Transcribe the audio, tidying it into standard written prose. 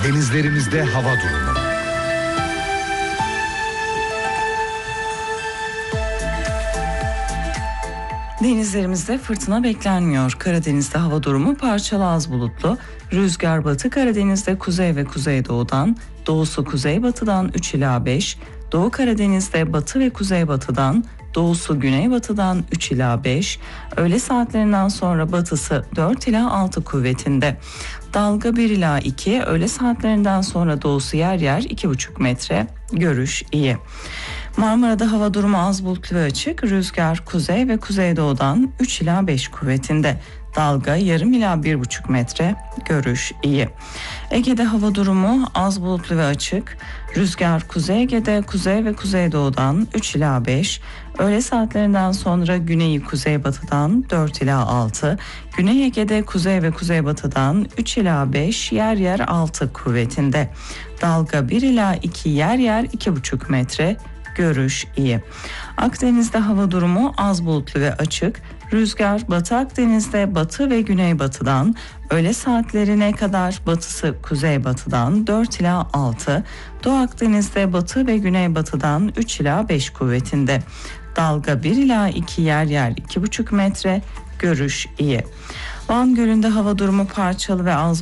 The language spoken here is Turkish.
Denizlerimizde hava durumu. Denizlerimizde fırtına beklenmiyor. Karadeniz'de hava durumu parçalı az bulutlu. Rüzgar batı Karadeniz'de kuzey ve kuzeydoğudan, doğusu kuzeybatıdan 3 ila 5, Doğu Karadeniz'de batı ve kuzeybatıdan, doğusu güneybatıdan 3 ila 5, öğle saatlerinden sonra batısı 4 ila 6 kuvvetinde. Dalga 1 ila 2, öğle saatlerinden sonra doğusu yer yer 2,5 metre, görüş iyi. Marmara'da hava durumu az bulutlu ve açık, rüzgar kuzey ve kuzeydoğudan 3 ila 5 kuvvetinde. Dalga yarım ila 1,5 metre, görüş iyi. Ege'de hava durumu az bulutlu ve açık, rüzgar Kuzey Ege'de kuzey ve kuzeydoğudan 3 ila 5, öğle saatlerinden sonra güneyi kuzeybatıdan 4 ila 6, Güney Ege'de kuzey ve kuzeybatıdan 3 ila 5, yer yer 6 kuvvetinde. Dalga 1 ila 2, yer yer 2,5 metre, görüş iyi. Akdeniz'de hava durumu az bulutlu ve açık. Rüzgar Batı Akdeniz'de batı ve güneybatıdan, öğle saatlerine kadar batısı kuzeybatıdan 4 ila 6, Doğu Akdeniz'de batı ve güneybatıdan 3 ila 5 kuvvetinde. Dalga 1 ila 2, yer yer 2,5 metre, görüş iyi. Van Gölü'nde hava durumu parçalı ve az